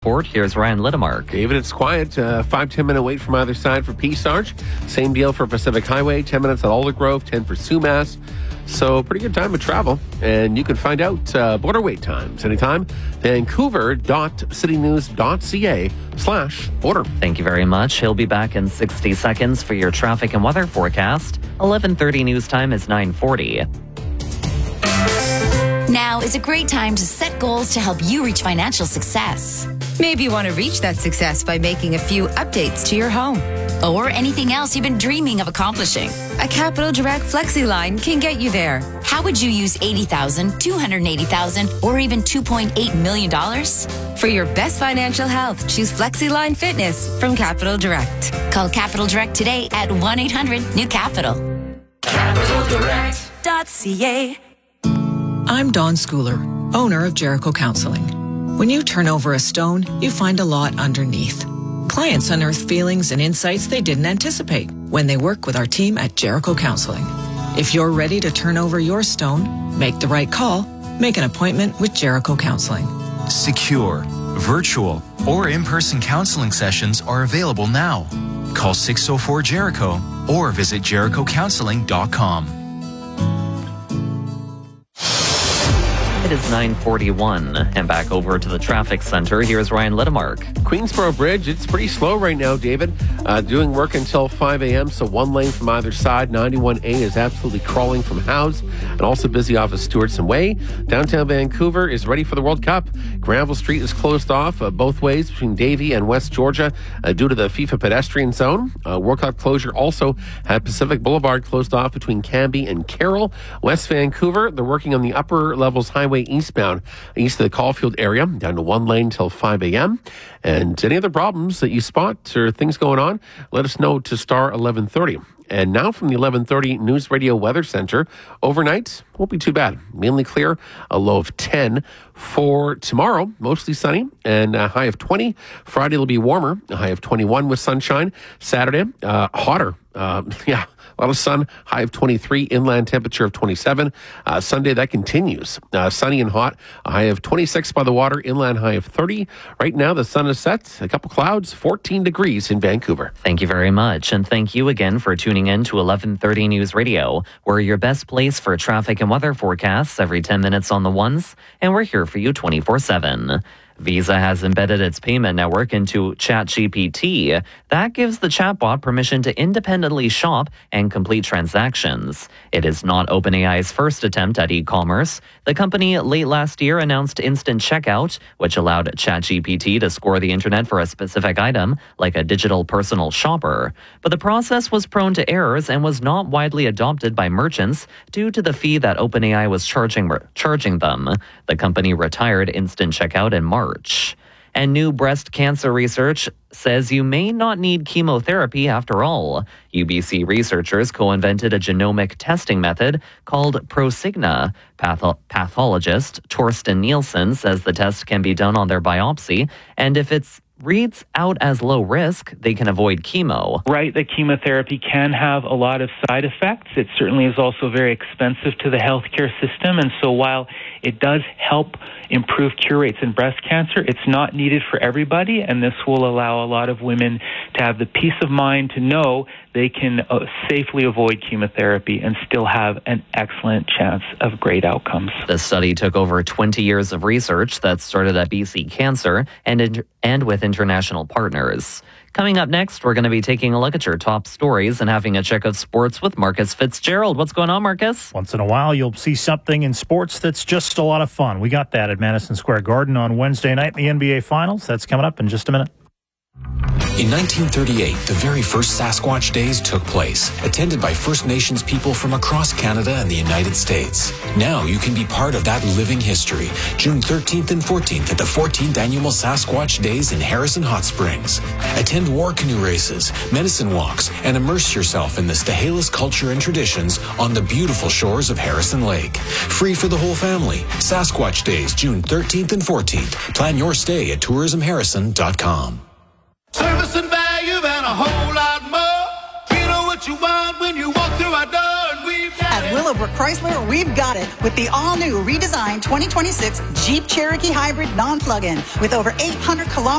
Transport, here's Ryan Littemark. David, it's quiet. 5-10 minute wait from either side for Peace Arch. Same deal for Pacific Highway. 10 minutes at Alder Grove, 10 for Sumas. So pretty good time to travel. And you can find out border wait times anytime. Vancouver.citynews.ca/border. Thank you very much. He'll be back in 60 seconds for your traffic and weather forecast. 11:30 news time is 9:40. Now is a great time to set goals to help you reach financial success. Maybe you want to reach that success by making a few updates to your home. Or anything else you've been dreaming of accomplishing. A Capital Direct Flexi line can get you there. How would you use $80,000, $280,000, or even $2.8 million? For your best financial health, choose Flexi Line Fitness from Capital Direct. Call Capital Direct today at 1-800-NEW-CAPITAL. CapitalDirect.ca. I'm Dawn Schooler, owner of Jericho Counseling. When you turn over a stone, you find a lot underneath. Clients unearth feelings and insights they didn't anticipate when they work with our team at Jericho Counseling. If you're ready to turn over your stone, make the right call, make an appointment with Jericho Counseling. Secure, virtual, or in-person counseling sessions are available now. Call 604-JERICHO or visit jerichocounseling.com. It is 9:41, and back over to the traffic center. Here's Ryan Littemark. Queensboro Bridge, it's pretty slow right now, David. Doing work until 5 a.m., so one lane from either side. 91A is absolutely crawling from Howes, and also busy off of Stewardson Way. Downtown Vancouver is ready for the World Cup. Granville Street is closed off both ways between Davie and West Georgia due to the FIFA pedestrian zone. World Cup closure also had Pacific Boulevard closed off between Cambie and Carroll. West Vancouver, they're working on the upper levels highway eastbound, east of the Caulfield area, down to one lane till 5 a.m. And any other problems that you spot or things going on, let us know to star 1130. And now from the 1130 News Radio Weather Center, overnight won't be too bad. Mainly clear, a low of 10. For tomorrow, mostly sunny and a high of 20. Friday will be warmer, a high of 21 with sunshine. Saturday, hotter. A lot of sun, high of 23, inland temperature of 27. Sunday, that continues. Sunny and hot, a high of 26 by the water, inland high of 30. Right now, the sun is set, a couple clouds, 14 degrees in Vancouver. Thank you very much, and thank you again for tuning in to 1130 News Radio. We're your best place for traffic and weather forecasts every 10 minutes on the ones, and we're here for you 24/7. Visa has embedded its payment network into ChatGPT. That gives the chatbot permission to independently shop and complete transactions. It is not OpenAI's first attempt at e-commerce. The company late last year announced Instant Checkout, which allowed ChatGPT to score the internet for a specific item, like a digital personal shopper. But the process was prone to errors and was not widely adopted by merchants due to the fee that OpenAI was charging them. The company retired Instant Checkout in March. And new breast cancer research says you may not need chemotherapy after all. UBC researchers co-invented a genomic testing method called Prosigna. Pathologist Torsten Nielsen says the test can be done on their biopsy, and if it's reads out as low risk, they can avoid chemo. Right, that chemotherapy can have a lot of side effects. It certainly is also very expensive to the healthcare system. And so while it does help improve cure rates in breast cancer, it's not needed for everybody. And this will allow a lot of women to have the peace of mind to know they can safely avoid chemotherapy and still have an excellent chance of great outcomes. The study took over 20 years of research that started at BC Cancer and with international partners. Coming up next, we're going to be taking a look at your top stories and having a check of sports with Marcus Fitzgerald. What's going on, Marcus? Once in a while, you'll see something in sports that's just a lot of fun. We got that at Madison Square Garden on Wednesday night, the NBA Finals. That's coming up in just a minute. In 1938, the very first Sasquatch Days took place, attended by First Nations people from across Canada and the United States. Now you can be part of that living history. June 13th and 14th at the 14th Annual Sasquatch Days in Harrison Hot Springs. Attend war canoe races, medicine walks, and immerse yourself in the Stahelis culture and traditions on the beautiful shores of Harrison Lake. Free for the whole family. Sasquatch Days, June 13th and 14th. Plan your stay at tourismharrison.com. Service and value and a whole lot more. You know what you want when you walk through our door. And we've got At Willowbrook Chrysler, we've got it with the all-new redesigned 2026 Jeep Cherokee Hybrid non-plug-in with over 800 kilometers